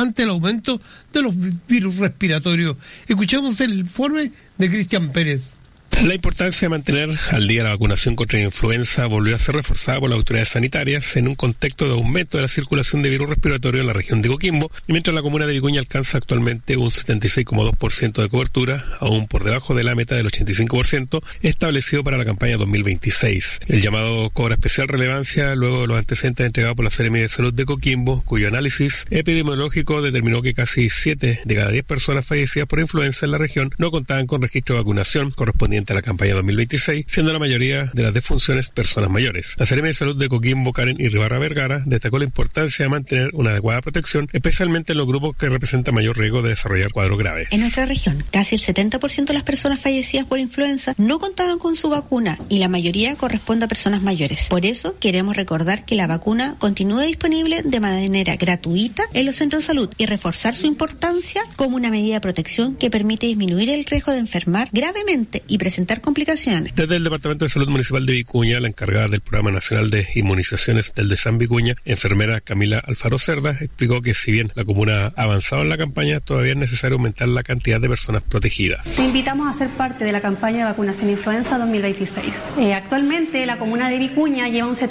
ante el aumento de los virus respiratorios. Escuchemos el informe de Cristian Pérez. La importancia de mantener al día la vacunación contra la influenza volvió a ser reforzada por las autoridades sanitarias en un contexto de aumento de la circulación de virus respiratorio en la región de Coquimbo, y mientras la comuna de Vicuña alcanza actualmente un 76,2% de cobertura, aún por debajo de la meta del 85% establecido para la campaña 2026. El llamado cobra especial relevancia luego de los antecedentes entregados por la Seremi de Salud de Coquimbo, cuyo análisis epidemiológico determinó que casi 7 de cada 10 personas fallecidas por influenza en la región no contaban con registro de vacunación correspondiente a la campaña 2026, siendo la mayoría de las defunciones personas mayores. La Seremi de Salud de Coquimbo, Karen Irribarra Vergara, destacó la importancia de mantener una adecuada protección, especialmente en los grupos que representan mayor riesgo de desarrollar cuadros graves. En nuestra región, casi el 70% de las personas fallecidas por influenza no contaban con su vacuna y la mayoría corresponde a personas mayores. Por eso queremos recordar que la vacuna continúa disponible de manera gratuita en los centros de salud y reforzar su importancia como una medida de protección que permite disminuir el riesgo de enfermar gravemente y presentar complicaciones. Desde el Departamento de Salud Municipal de Vicuña, la encargada del Programa Nacional de Inmunizaciones del DESAM Vicuña, enfermera Camila Alfaro Cerda, explicó que si bien la comuna ha avanzado en la campaña, todavía es necesario aumentar la cantidad de personas protegidas. Te invitamos a ser parte de la campaña de vacunación influenza 2026. Actualmente la comuna de Vicuña lleva un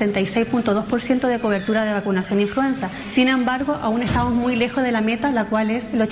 76,2% de cobertura de vacunación influenza. Sin embargo, aún estamos muy lejos de la meta, la cual es el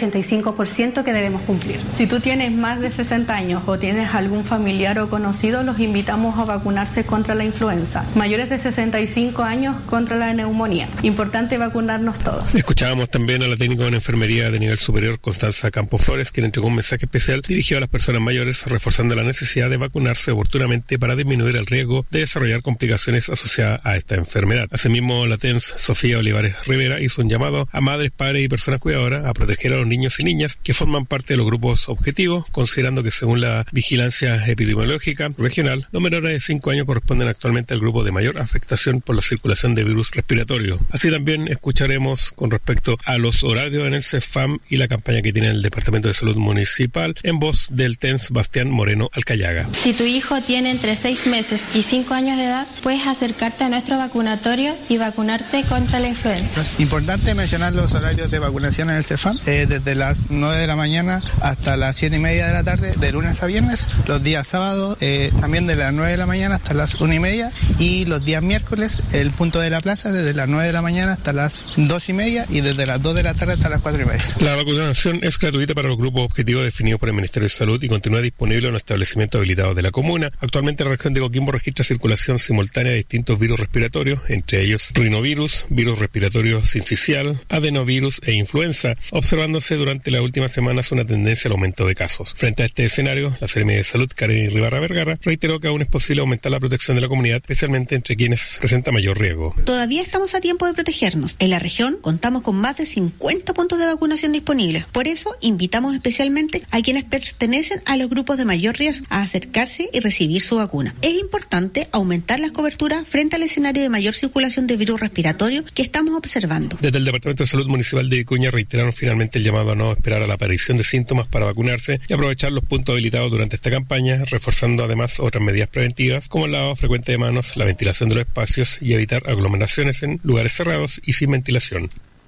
85% que debemos cumplir. Si tú tienes más de 60 años o tienes algún familiar o conocido, los invitamos a vacunarse contra la influenza. Mayores de 65 años contra la neumonía. Importante vacunarnos todos. Escuchábamos también a la técnica de enfermería de nivel superior, Constanza Campos Flores, quien entregó un mensaje especial dirigido a las personas mayores, reforzando la necesidad de vacunarse oportunamente para disminuir el riesgo de desarrollar complicaciones asociadas a esta enfermedad. Asimismo, la TENS Sofía Olivares Rivera hizo un llamado a madres, padres y personas cuidadoras a proteger a los niños y niñas que forman parte de los grupos objetivos, considerando que según la vigilancia epidemiológica regional, los menores de 5 años corresponden actualmente al grupo de mayor afectación por la circulación de virus respiratorio. Así también escucharemos con respecto a los horarios en el CEFAM y la campaña que tiene el Departamento de Salud Municipal en voz del TENS Bastián Moreno Alcayaga. Si tu hijo tiene entre 6 meses y 5 años de edad, puedes acercarte a nuestro vacunatorio y vacunarte contra la influenza. Importante mencionar los horarios de vacunación en el CEFAM, desde las 9 de la mañana hasta las 7:30 de la tarde, de lunes a viernes, los días sábados también de las 9 de la mañana hasta las 1:30, y los días miércoles el punto de la plaza desde las 9 de la mañana hasta las 2:30 y desde las 2 de la tarde hasta las 4:30. La vacunación es gratuita para los grupos objetivos definidos por el Ministerio de Salud y continúa disponible en los establecimientos habilitados de la comuna. Actualmente la región de Coquimbo registra circulación simultánea de distintos virus respiratorios, entre ellos rinovirus, virus respiratorio sincicial, adenovirus e influenza, observándose durante las últimas semanas una tendencia al aumento de casos. Frente a este escenario, la Seremi de Salud, Karen Irribarra Vergara, reiteró que aún es posible aumentar la protección de la comunidad, especialmente entre quienes presentan mayor riesgo. Todavía estamos a tiempo de protegernos. En la región contamos con más de 50 puntos de vacunación disponibles. Por eso, invitamos especialmente a quienes pertenecen a los grupos de mayor riesgo a acercarse y recibir su vacuna. Es importante aumentar las coberturas frente al escenario de mayor circulación de virus respiratorio que estamos observando. Desde el Departamento de Salud Municipal de Vicuña reiteraron finalmente el llamado a no esperar a la aparición de síntomas para vacunarse y aprovechar los puntos habilitados durante esta campaña, reforzando además otras medidas preventivas como el lavado frecuente de manos, la ventilación de los espacios y evitar aglomeraciones en lugares cerrados y sin ventilación.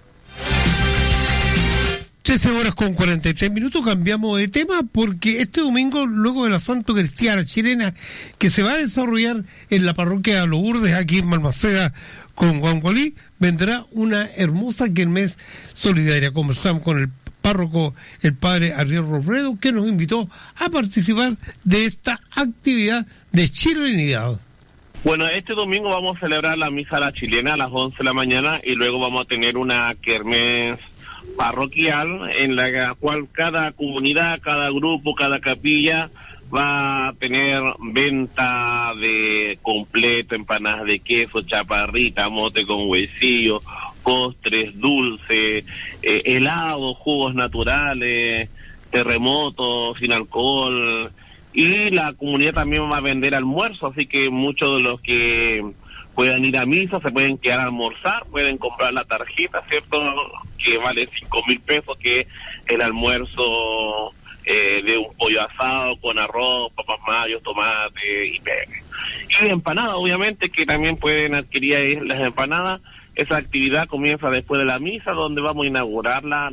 13:43. Cambiamos de tema porque este domingo, luego de la Santo Cristiana chilena que se va a desarrollar en la parroquia de Lourdes, aquí en Balmaceda con Huancualí, vendrá una hermosa kermés solidaria. Conversamos con el párroco, el padre Ariel Robredo, que nos invitó a participar de esta actividad de chilenidad. Bueno, este domingo vamos a celebrar la misa a la chilena a las 11 de la mañana y luego vamos a tener una kermés parroquial en la cual cada comunidad, cada grupo, cada capilla va a tener venta de completo, empanadas de queso, chaparrita, mote con huesillo, postres, dulces, helados, jugos naturales, terremotos sin alcohol, y la comunidad también va a vender almuerzo, así que muchos de los que puedan ir a misa se pueden quedar a almorzar, pueden comprar la tarjeta, ¿cierto?, que vale 5,000 pesos, que es el almuerzo de un pollo asado con arroz, papas mayos, tomate y pepe. Y empanadas, obviamente, que también pueden adquirir las empanadas. Esa actividad comienza después de la misa, donde vamos a inaugurarla